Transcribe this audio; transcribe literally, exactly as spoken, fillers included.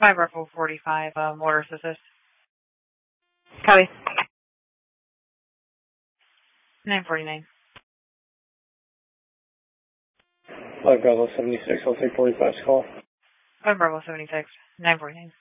five Bravo forty-five, um, water assist. Copy. nine forty-nine. five Bravo seventy-six, I'll take forty-five's call. five Bravo seventy-six, nine forty-nine.